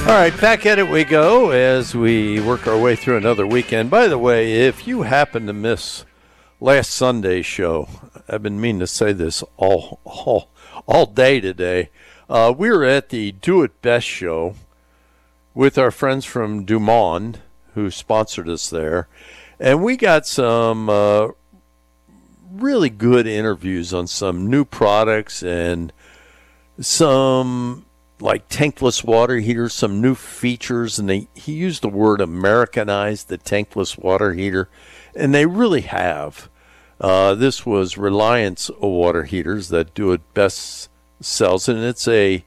All right, back at it we go as we work our way through another weekend. By the way, if you happen to miss last Sunday's show, I've been meaning to say this all day today. We were at the Do It Best show with our friends from Dumont, who sponsored us there, and we got some really good interviews on some new products and some like tankless water heaters, some new features, and he used the word Americanized the tankless water heater, and they really have. This was Reliance water heaters that Do It Best sells, and it's an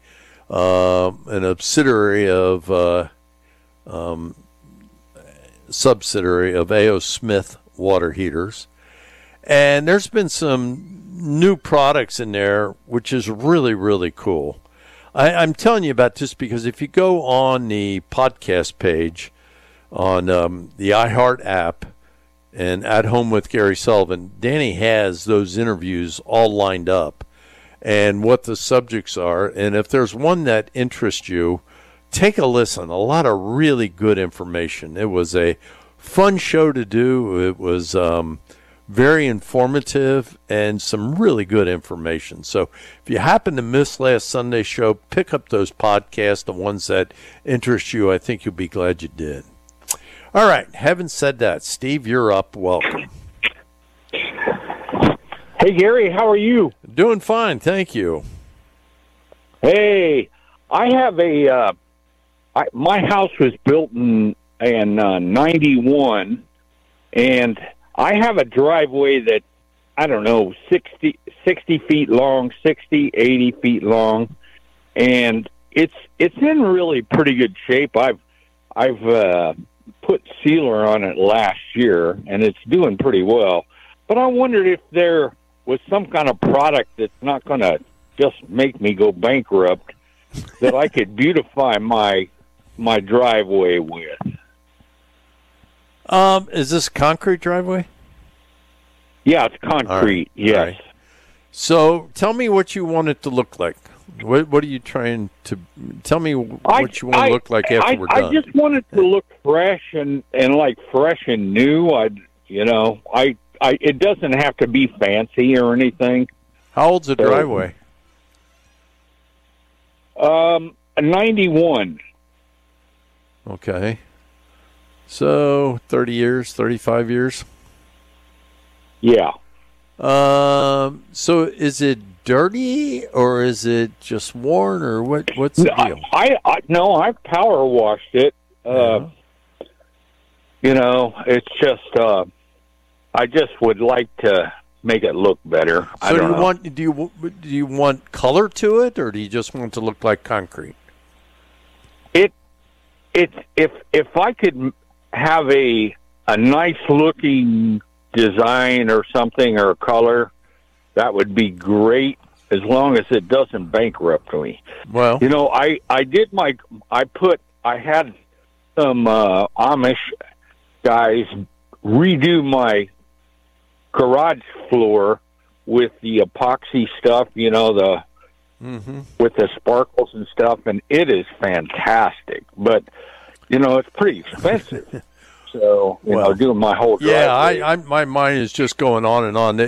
subsidiary of A.O. Smith water heaters. And there's been some new products in there, which is really, really cool. I'm telling you about this because if you go on the podcast page on the iHeart app and At Home with Gary Sullivan, Danny has those interviews all lined up and what the subjects are. And if there's one that interests you, take a listen. A lot of really good information. It was a fun show to do. It was very informative and some really good information. So if you happen to miss last Sunday's show, pick up those podcasts, the ones that interest you. I think you'll be glad you did. All right. Having said that, Steve, you're up. Welcome. Hey, Gary, how are you? Doing fine. Thank you. Hey, I have my house was built in 91, and I have a driveway that, I don't know, 60 feet long, 80 feet long, and it's in really pretty good shape. I've put sealer on it last year, and it's doing pretty well. But I wondered if there was some kind of product that's not going to just make me go bankrupt that I could beautify my driveway with. Is this concrete driveway? Yeah, it's concrete. Right. Yes. Right. So tell me what you want it to look like. What are you trying to tell me? What you want to look like after we're done? I just want it to look fresh and like fresh and new. It doesn't have to be fancy or anything. How old's the driveway? 91. Okay. So 30 years, 35 years? Yeah. So is it dirty or is it just worn or what's the deal? I power washed it. It's just I just would like to make it look better. So do you want color to it or do you just want it to look like concrete? If I could have a nice looking design or something or color, that would be great as long as it doesn't bankrupt me. Well, I had some Amish guys redo my garage floor with the epoxy stuff, with the sparkles and stuff, and it is fantastic. But it's pretty expensive. So doing my whole driveway. Yeah, my mind is just going on and on.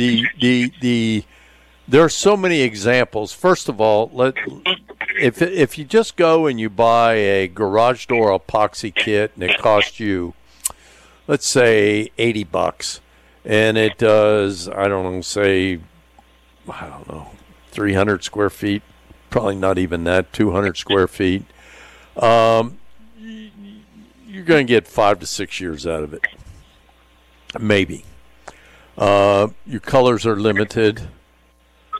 There are so many examples. First of all, if you just go and you buy a garage door epoxy kit and it costs you, let's say $80, and it does 300 square feet, probably not even that, 200 square feet. You're going to get 5 to 6 years out of it, maybe. Your colors are limited.